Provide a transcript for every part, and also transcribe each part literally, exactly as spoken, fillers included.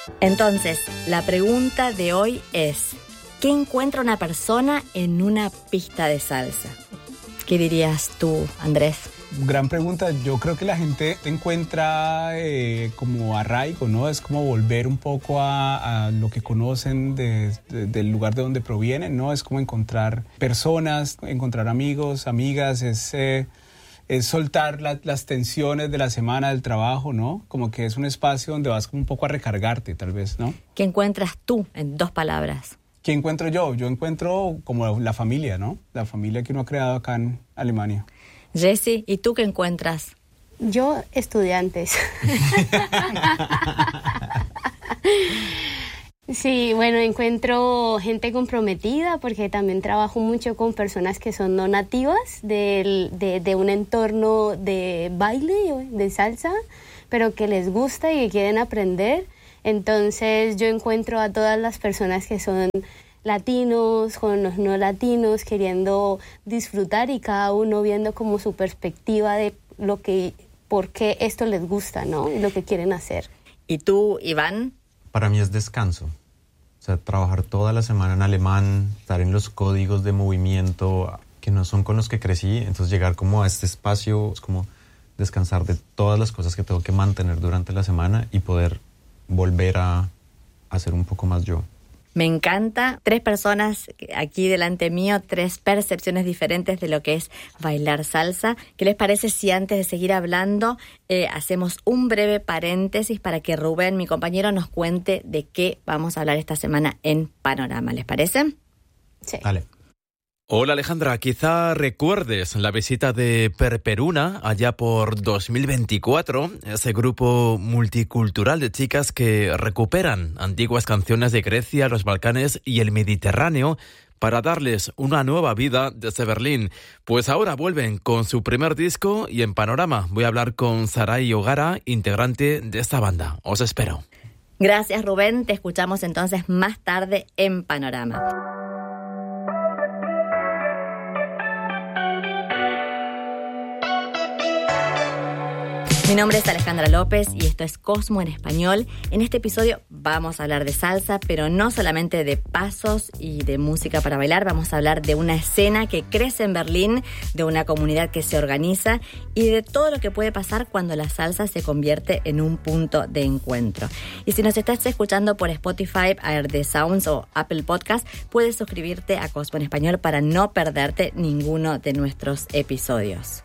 Entonces, la pregunta de hoy es, ¿qué encuentra una persona en una pista de salsa? ¿Qué dirías tú, Andrés? Gran pregunta. Yo creo que la gente encuentra eh, como arraigo, ¿no? Es como volver un poco a, a lo que conocen de, de, del lugar de donde provienen, ¿no? Es como encontrar personas, encontrar amigos, amigas, es... Eh, es soltar la, las tensiones de la semana del trabajo, ¿no? Como que es un espacio donde vas como un poco a recargarte, tal vez, ¿no? ¿Qué encuentras tú en dos palabras? ¿Qué encuentro yo? Yo encuentro como la familia, ¿no? La familia que uno ha creado acá en Alemania. Jessie, ¿y tú qué encuentras? Yo, estudiantes. Sí, bueno, encuentro gente comprometida porque también trabajo mucho con personas que son no nativas del, de, de un entorno de baile, de salsa, pero que les gusta y que quieren aprender. Entonces yo encuentro a todas las personas que son latinos, con los no latinos, queriendo disfrutar y cada uno viendo como su perspectiva de lo que, por qué esto les gusta, ¿no? Y lo que quieren hacer. ¿Y tú, Iván? Para mí es descanso. O sea, trabajar toda la semana en alemán, estar en los códigos de movimiento que no son con los que crecí, entonces llegar como a este espacio es como descansar de todas las cosas que tengo que mantener durante la semana y poder volver a hacer un poco más yo. Me encanta. Tres personas aquí delante mío, tres percepciones diferentes de lo que es bailar salsa. ¿Qué les parece si antes de seguir hablando eh, hacemos un breve paréntesis para que Rubén, mi compañero, nos cuente de qué vamos a hablar esta semana en Panorama? ¿Les parece? Sí. Dale. Hola Alejandra, quizá recuerdes la visita de Perperuna allá por dos mil veinticuatro, ese grupo multicultural de chicas que recuperan antiguas canciones de Grecia, los Balcanes y el Mediterráneo para darles una nueva vida desde Berlín. Pues ahora vuelven con su primer disco y en Panorama voy a hablar con Sarai Ogara, integrante de esta banda. Os espero. Gracias Rubén, te escuchamos entonces más tarde en Panorama. Mi nombre es Alejandra López y esto es Cosmo en Español. En este episodio vamos a hablar de salsa, pero no solamente de pasos y de música para bailar. Vamos a hablar de una escena que crece en Berlín, de una comunidad que se organiza y de todo lo que puede pasar cuando la salsa se convierte en un punto de encuentro. Y si nos estás escuchando por Spotify, A R D Sounds o Apple Podcast, puedes suscribirte a Cosmo en Español para no perderte ninguno de nuestros episodios.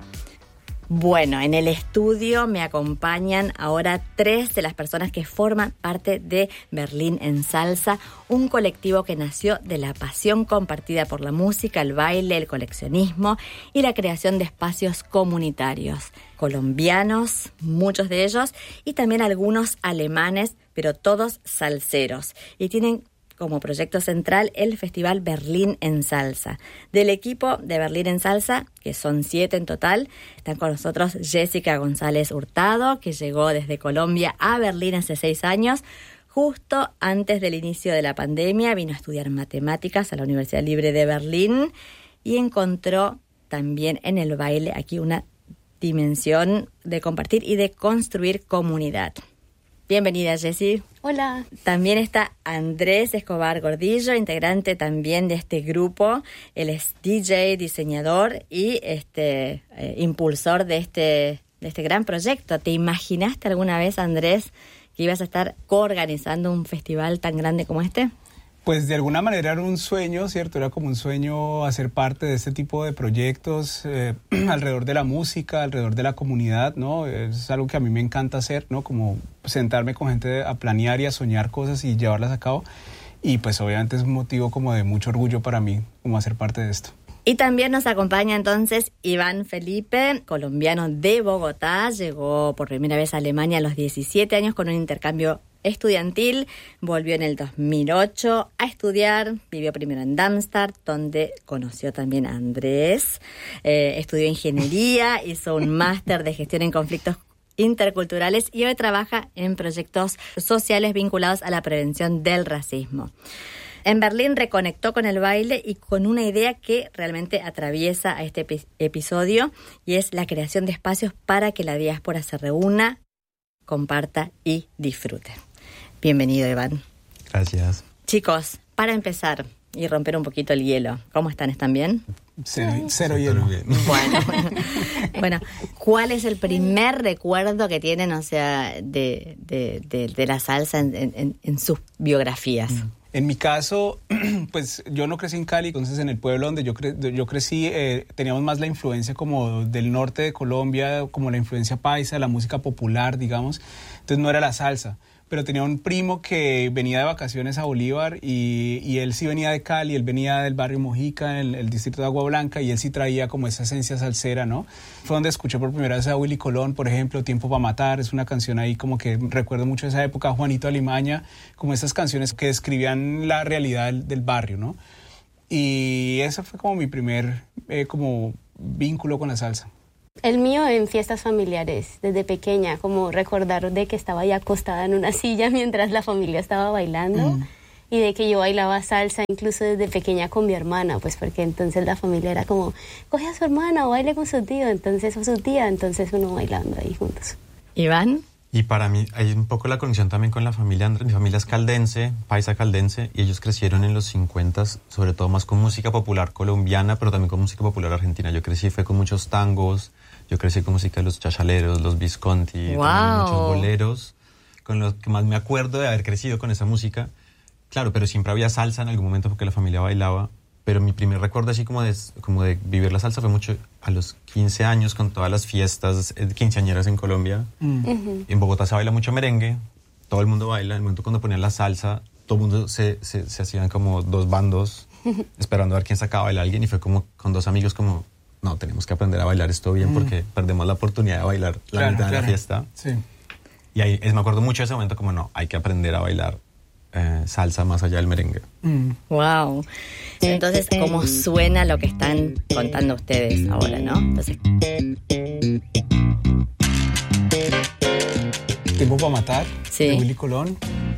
Bueno, en el estudio me acompañan ahora tres de las personas que forman parte de Berlín en Salsa, un colectivo que nació de la pasión compartida por la música, el baile, el coleccionismo y la creación de espacios comunitarios. Colombianos, muchos de ellos, y también algunos alemanes, pero todos salseros. Y tienen como proyecto central el Festival Berlín en Salsa. Del equipo de Berlín en Salsa, que son siete en total, están con nosotros Jessica González Hurtado, que llegó desde Colombia a Berlín hace seis años. Justo antes del inicio de la pandemia vino a estudiar matemáticas a la Universidad Libre de Berlín y encontró también en el baile aquí una dimensión de compartir y de construir comunidad. Bienvenida, Jessie. Hola. También está Andrés Escobar Gordillo, integrante también de este grupo. Él es D J, diseñador y este eh, impulsor de este, de este gran proyecto. ¿Te imaginaste alguna vez, Andrés, que ibas a estar coorganizando un festival tan grande como este? Pues de alguna manera era un sueño, ¿cierto? Era como un sueño hacer parte de este tipo de proyectos eh, alrededor de la música, alrededor de la comunidad, ¿no? Es algo que a mí me encanta hacer, ¿no? Como sentarme con gente a planear y a soñar cosas y llevarlas a cabo. Y pues obviamente es un motivo como de mucho orgullo para mí, como hacer parte de esto. Y también nos acompaña entonces Iván Felipe, colombiano de Bogotá. Llegó por primera vez a Alemania a los diecisiete años con un intercambio estudiantil, volvió en el dos mil ocho a estudiar, vivió primero en Darmstadt, donde conoció también a Andrés, eh, estudió ingeniería, hizo un máster de gestión en conflictos interculturales y hoy trabaja en proyectos sociales vinculados a la prevención del racismo. En Berlín reconectó con el baile y con una idea que realmente atraviesa a este epi- episodio y es la creación de espacios para que la diáspora se reúna, comparta y disfrute. Bienvenido, Iván. Gracias. Chicos, para empezar y romper un poquito el hielo, ¿cómo están? ¿Están bien? Cero, cero hielo. Bien. Bueno, bueno, ¿cuál es el primer recuerdo que tienen, o sea, de, de, de, de la salsa en, en, en sus biografías? En mi caso, pues yo no crecí en Cali, entonces en el pueblo donde yo, cre- yo crecí eh, teníamos más la influencia como del norte de Colombia, como la influencia paisa, la música popular, digamos. Entonces no era la salsa. Pero tenía un primo que venía de vacaciones a Bolívar y, y él sí venía de Cali, él venía del barrio Mojica, el, el distrito de Agua Blanca, y él sí traía como esa esencia salsera, ¿no? Fue donde escuché por primera vez a Willy Colón, por ejemplo, Tiempo para Matar, es una canción ahí como que recuerdo mucho esa época, Juanito Alimaña, como esas canciones que describían la realidad del, del barrio, ¿no? Y ese fue como mi primer eh, como vínculo con la salsa. El mío en fiestas familiares, desde pequeña, como recordar de que estaba ya acostada en una silla mientras la familia estaba bailando mm. y de que yo bailaba salsa incluso desde pequeña con mi hermana, pues porque entonces la familia era como, coge a su hermana o baile con su tío, entonces o su tía, entonces uno bailando ahí juntos. ¿Iván? Y para mí hay un poco la conexión también con la familia Andrés. Mi familia es caldense, paisa caldense, y ellos crecieron en los cincuenta, sobre todo más con música popular colombiana, pero también con música popular argentina. Yo crecí, fue con muchos tangos, yo crecí con música de los chachaleros, los Visconti, wow. también muchos boleros, con los que más me acuerdo de haber crecido con esa música. Claro, pero siempre había salsa en algún momento porque la familia bailaba. Pero mi primer recuerdo así como de, como de vivir la salsa fue mucho a los quince años con todas las fiestas quinceañeras en Colombia. Mm. Uh-huh. En Bogotá se baila mucho merengue, todo el mundo baila. En el momento cuando ponían la salsa, todo el mundo se, se, se hacían como dos bandos esperando a ver quién sacaba a bailar a alguien. Y fue como con dos amigos como, no, tenemos que aprender a bailar esto bien mm. porque perdemos la oportunidad de bailar la claro, mitad claro. de la fiesta. Sí. Y ahí es, me acuerdo mucho de ese momento como, no, hay que aprender a bailar Eh, salsa más allá del merengue. Mm. Wow. Entonces, ¿cómo suena lo que están contando ustedes ahora, no? Entonces, Tiempo para Matar, sí. de Willy Colón.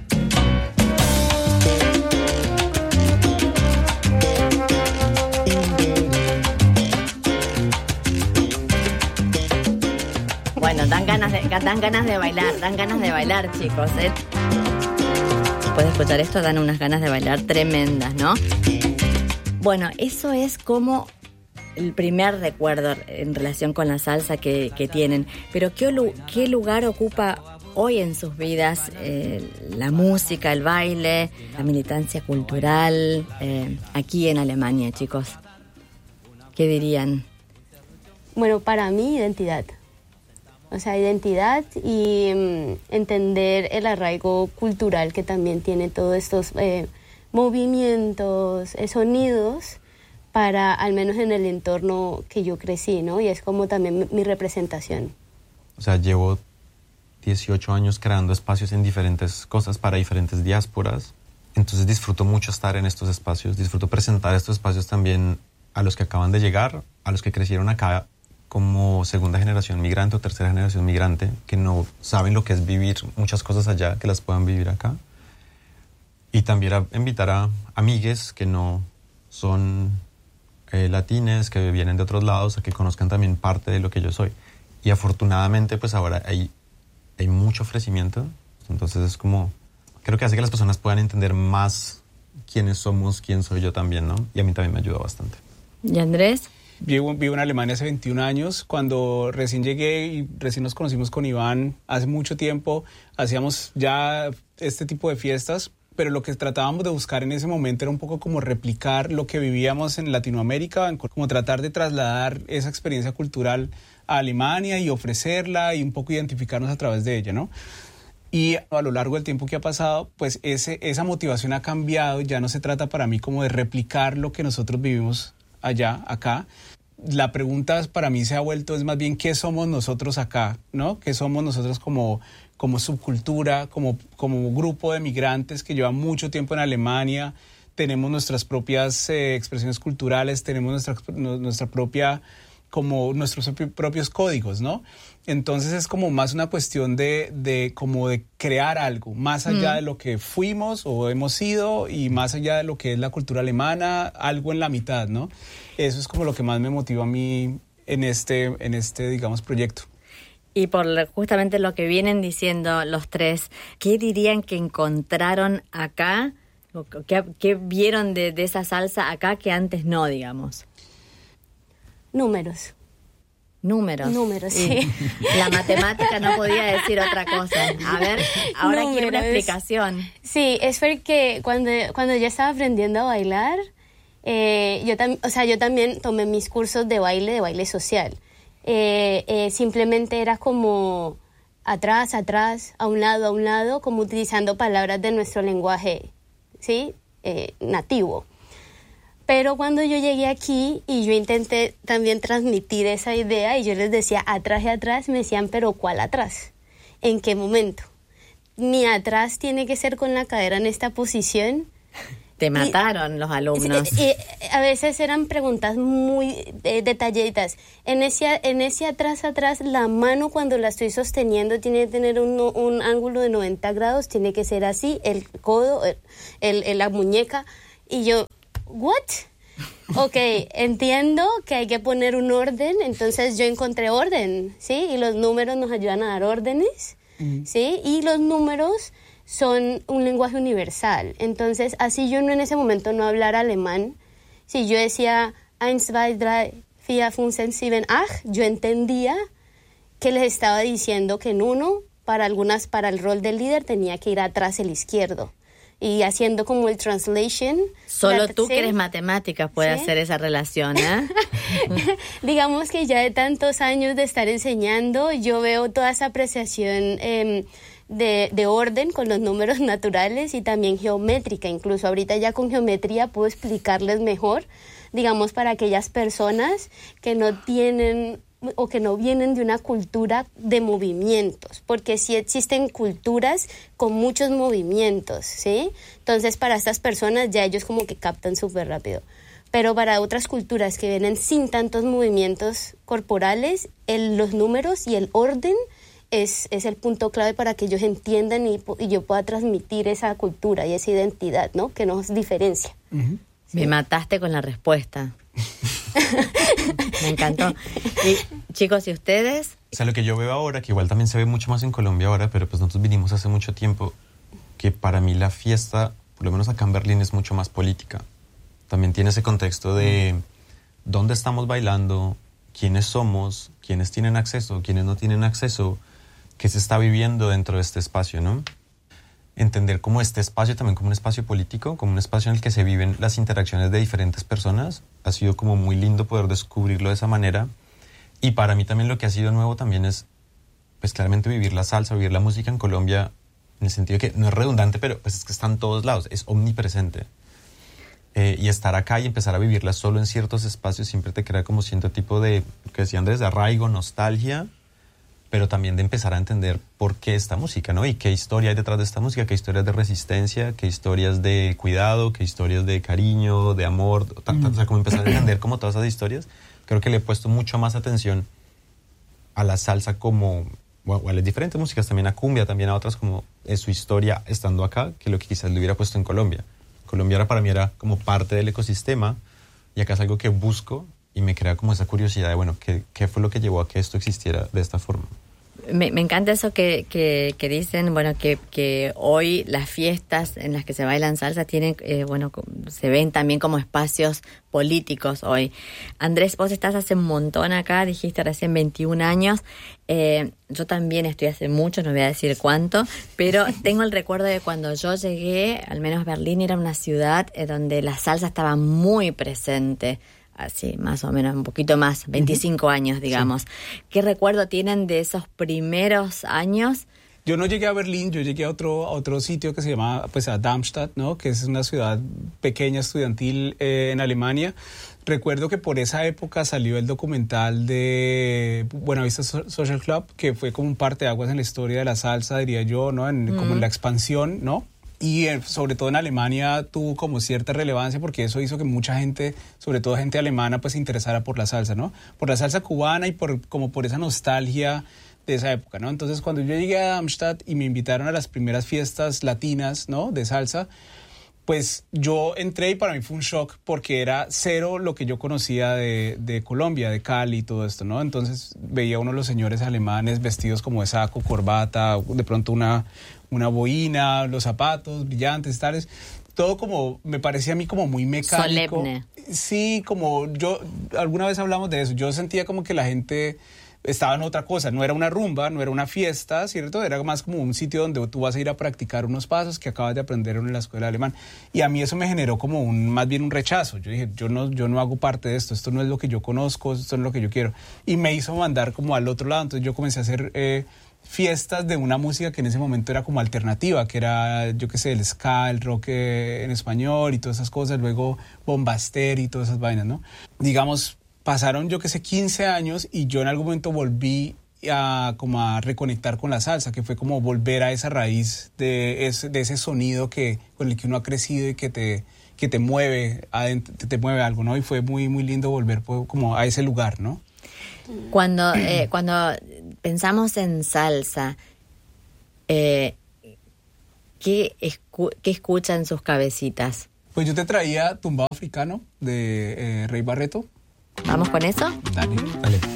Bueno, dan ganas de, dan ganas de bailar, dan ganas de bailar, chicos, ¿eh? Después de escuchar esto dan unas ganas de bailar tremendas, ¿no? Bueno, eso es como el primer recuerdo en relación con la salsa que, que tienen. Pero ¿qué, qué lugar ocupa hoy en sus vidas eh, la música, el baile, la militancia cultural eh, aquí en Alemania, chicos? ¿Qué dirían? Bueno, para mí, identidad. O sea, identidad y um, entender el arraigo cultural que también tiene todos estos eh, movimientos, eh, sonidos, para, al menos en el entorno que yo crecí, ¿no? Y es como también mi, mi representación. O sea, llevo dieciocho años creando espacios en diferentes cosas para diferentes diásporas. Entonces disfruto mucho estar en estos espacios, disfruto presentar estos espacios también a los que acaban de llegar, a los que crecieron acá como segunda generación migrante o tercera generación migrante, que no saben lo que es vivir muchas cosas allá, que las puedan vivir acá. Y también a invitar a amigues que no son eh, latines, que vienen de otros lados, a que conozcan también parte de lo que yo soy. Y afortunadamente, pues ahora hay, hay mucho ofrecimiento, entonces es como, creo que hace que las personas puedan entender más quiénes somos, quién soy yo también, ¿no? Y a mí también me ayuda bastante. ¿Y Andrés? Vivo, vivo en Alemania hace veintiún años. Cuando recién llegué y recién nos conocimos con Iván, hace mucho tiempo hacíamos ya este tipo de fiestas, pero lo que tratábamos de buscar en ese momento era un poco como replicar lo que vivíamos en Latinoamérica, como tratar de trasladar esa experiencia cultural a Alemania y ofrecerla y un poco identificarnos a través de ella, ¿no? Y a lo largo del tiempo que ha pasado, pues ese, esa motivación ha cambiado. Ya no se trata para mí como de replicar lo que nosotros vivimos allá, acá. La pregunta para mí se ha vuelto es más bien qué somos nosotros acá, ¿no? ¿Qué somos nosotros como, como subcultura, como, como grupo de migrantes que lleva mucho tiempo en Alemania? Tenemos nuestras propias eh, expresiones culturales, tenemos nuestra, nuestra propia, como nuestros propios códigos, ¿no? Entonces es como más una cuestión de, de, como de crear algo, más allá mm. de lo que fuimos o hemos sido y más allá de lo que es la cultura alemana, algo en la mitad, ¿no? Eso es como lo que más me motiva a mí en este, en este digamos, proyecto. Y por justamente lo que vienen diciendo los tres, ¿qué dirían que encontraron acá? ¿Qué, qué vieron de, de esa salsa acá que antes no, digamos? Números. Números. Números, sí. La matemática no podía decir otra cosa. A ver, ahora Números. quiero una explicación. Sí, es porque cuando, cuando yo estaba aprendiendo a bailar, eh, yo, tam- o sea, yo también tomé mis cursos de baile, de baile social. Eh, eh, simplemente era como atrás, atrás, a un lado, a un lado, como utilizando palabras de nuestro lenguaje, ¿sí? Eh, nativo. Pero cuando yo llegué aquí y yo intenté también transmitir esa idea y yo les decía atrás y atrás, me decían, pero ¿cuál atrás? ¿En qué momento? Mi atrás tiene que ser con la cadera en esta posición. Te mataron y, los alumnos. Y, y a veces eran preguntas muy eh, detallitas. En ese, en ese atrás, atrás, la mano cuando la estoy sosteniendo tiene que tener un, un ángulo de noventa grados, tiene que ser así, el codo, el, el, la muñeca. Y yo, ¿what? Ok, entiendo que hay que poner un orden, entonces yo encontré orden, ¿sí? Y los números nos ayudan a dar órdenes, mm. ¿sí? Y los números son un lenguaje universal. Entonces, así yo no en ese momento no hablara alemán, si yo decía uno, dos, tres, cuatro, cinco, seis, siete, ocho, yo entendía que les estaba diciendo que en uno, para algunas, para el rol del líder, tenía que ir atrás el izquierdo. Y haciendo como el translation. Solo la, tú ¿sí? que eres matemática puedes ¿sí? hacer esa relación, ¿eh? Digamos que ya de tantos años de estar enseñando, yo veo toda esa apreciación eh, de, de orden con los números naturales y también geométrica. Incluso ahorita ya con geometría puedo explicarles mejor, digamos, para aquellas personas que no tienen o que no vienen de una cultura de movimientos, porque sí existen culturas con muchos movimientos, ¿sí? Entonces, para estas personas ya ellos como que captan súper rápido. Pero para otras culturas que vienen sin tantos movimientos corporales, el, los números y el orden es, es el punto clave para que ellos entiendan y, y yo pueda transmitir esa cultura y esa identidad, ¿no? Que nos diferencia. Uh-huh. ¿Sí? Me mataste con la respuesta. Me encantó. Y, chicos, ¿y ustedes? O sea, lo que yo veo ahora, que igual también se ve mucho más en Colombia ahora, pero pues nosotros vinimos hace mucho tiempo, que para mí la fiesta, por lo menos acá en Berlín, es mucho más política. También tiene ese contexto de dónde estamos bailando, quiénes somos, quiénes tienen acceso, quiénes no tienen acceso, qué se está viviendo dentro de este espacio, ¿no? Entender como este espacio también como un espacio político, como un espacio en el que se viven las interacciones de diferentes personas. Ha sido como muy lindo poder descubrirlo de esa manera. Y para mí también lo que ha sido nuevo también es, pues claramente vivir la salsa, vivir la música en Colombia, en el sentido de que no es redundante, pero pues es que está en todos lados, es omnipresente. Eh, y estar acá y empezar a vivirla solo en ciertos espacios siempre te crea como cierto tipo de, lo que decía Andrés, de arraigo, nostalgia, pero también de empezar a entender por qué esta música, ¿no? Y qué historia hay detrás de esta música, qué historias de resistencia, qué historias de cuidado, qué historias de cariño, de amor, mm. o sea, como empezar a entender como todas esas historias. Creo que le he puesto mucho más atención a la salsa como, bueno, a las diferentes músicas, también a cumbia, también a otras, como es su historia estando acá, que lo que quizás le hubiera puesto en Colombia. Colombia era, para mí era como parte del ecosistema, y acá es algo que busco y me crea como esa curiosidad de, bueno, ¿qué, qué fue lo que llevó a que esto existiera de esta forma? Me, me encanta eso que, que, que dicen, bueno, que, que hoy las fiestas en las que se bailan salsa tienen, eh, bueno, se ven también como espacios políticos hoy. Andrés, vos estás hace un montón acá, dijiste recién veintiún años. Eh, yo también estoy hace mucho, no voy a decir cuánto, pero tengo el recuerdo de cuando yo llegué, al menos Berlín era una ciudad eh, donde la salsa estaba muy presente. Así, más o menos, un poquito más, veinticinco uh-huh. años, digamos. Sí. ¿Qué recuerdo tienen de esos primeros años? Yo no llegué a Berlín, yo llegué a otro, a otro sitio que se llama, pues, a Darmstadt, ¿no? Que es una ciudad pequeña, estudiantil eh, en Alemania. Recuerdo que por esa época salió el documental de Buenavista Social Club, que fue como un parteaguas en la historia de la salsa, diría yo, ¿no? En, mm. Como en la expansión, ¿no? Y eh, sobre todo en Alemania tuvo como cierta relevancia porque eso hizo que mucha gente, sobre todo gente alemana, pues se interesara por la salsa, ¿no? Por la salsa cubana y por como por esa nostalgia de esa época, ¿no? Entonces, cuando yo llegué a Darmstadt y me invitaron a las primeras fiestas latinas, ¿no? De salsa, pues yo entré y para mí fue un shock porque era cero lo que yo conocía de, de Colombia, de Cali y todo esto, ¿no? Entonces veía uno de los señores alemanes vestidos como de saco, corbata, de pronto una, una boina, los zapatos brillantes, tales. Todo como, me parecía a mí como muy mecánico. Solemne. Sí, como yo, alguna vez hablamos de eso, yo sentía como que la gente estaba en otra cosa, no era una rumba, no era una fiesta, ¿cierto? Era más como un sitio donde tú vas a ir a practicar unos pasos que acabas de aprender en la escuela de alemán. Y a mí eso me generó como un, más bien un rechazo. Yo dije, yo no, yo no hago parte de esto, esto no es lo que yo conozco, esto no es lo que yo quiero. Y me hizo mandar como al otro lado, entonces yo comencé a hacer eh, fiestas de una música que en ese momento era como alternativa, que era, yo qué sé, el ska, el rock eh, en español y todas esas cosas, luego Bombaster y todas esas vainas, ¿no? Digamos, pasaron, yo que sé, quince años y yo en algún momento volví a, como a reconectar con la salsa, que fue como volver a esa raíz de ese, de ese sonido que, con el que uno ha crecido y que te, que te mueve, adentro, te, te mueve algo, ¿no? Y fue muy, muy lindo volver pues, como a ese lugar, ¿no? Cuando, eh, cuando pensamos en salsa, eh, ¿qué, escu- ¿qué escuchan sus cabecitas? Pues yo te traía Tumbado Africano de eh, Rey Barreto. ¿Vamos con eso? Dale. Dale.